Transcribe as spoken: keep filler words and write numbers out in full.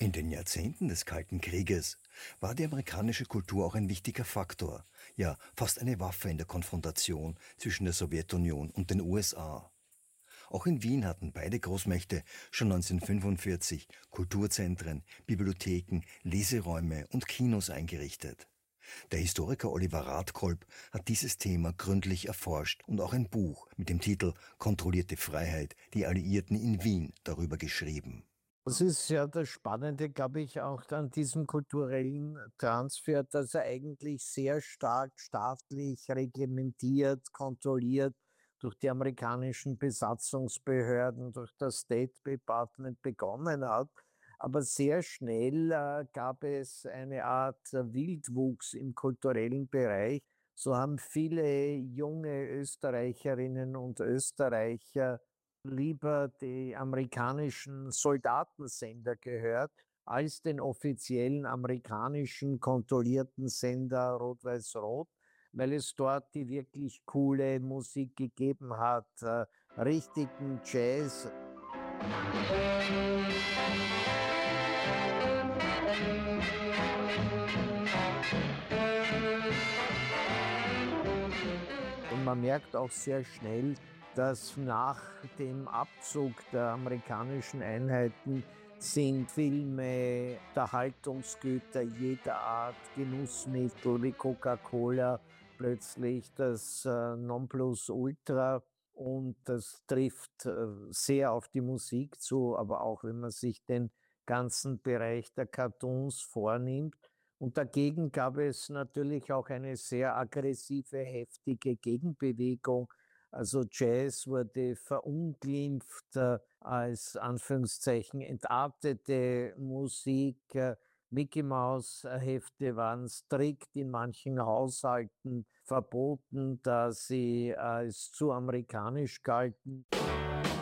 In den Jahrzehnten des Kalten Krieges war die amerikanische Kultur auch ein wichtiger Faktor, ja fast eine Waffe in der Konfrontation zwischen der Sowjetunion und den U S A. Auch in Wien hatten beide Großmächte schon neunzehnhundertfünfundvierzig Kulturzentren, Bibliotheken, Leseräume und Kinos eingerichtet. Der Historiker Oliver Radkolb hat dieses Thema gründlich erforscht und auch ein Buch mit dem Titel Kontrollierte Freiheit, die Alliierten in Wien darüber geschrieben. Das ist ja das Spannende, glaube ich, auch an diesem kulturellen Transfer, dass er eigentlich sehr stark staatlich reglementiert, kontrolliert durch die amerikanischen Besatzungsbehörden, durch das State Department begonnen hat. Aber sehr schnell äh, gab es eine Art äh, Wildwuchs im kulturellen Bereich. So haben viele junge Österreicherinnen und Österreicher lieber die amerikanischen Soldatensender gehört, als den offiziellen amerikanischen kontrollierten Sender Rot-Weiß-Rot, weil es dort die wirklich coole Musik gegeben hat, äh, richtigen Jazz. Und man merkt auch sehr schnell, dass nach dem Abzug der amerikanischen Einheiten sind Filme, Unterhaltungsgüter jeder Art, Genussmittel wie Coca-Cola plötzlich das äh, Nonplusultra, und das trifft äh, sehr auf die Musik zu, aber auch wenn man sich den ganzen Bereich der Cartoons vornimmt. Und dagegen gab es natürlich auch eine sehr aggressive, heftige Gegenbewegung. Also Jazz wurde verunglimpft äh, als Anführungszeichen entartete Musik. Äh, Mickey Maus Hefte waren strikt in manchen Haushalten verboten, da sie als zu amerikanisch galten.